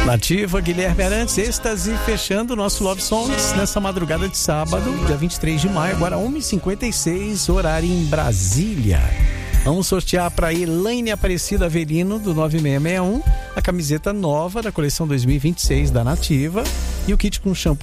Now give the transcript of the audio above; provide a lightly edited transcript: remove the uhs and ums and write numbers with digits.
Nativa, Guilherme Arantes, êxtase, fechando o nosso Love Songs nessa madrugada de sábado, dia 23 de maio, agora 1h56, horário em Brasília. Vamos sortear para Elaine Aparecida Avelino, do 9661, a camiseta nova da coleção 2026 da Nativa e o kit com shampoo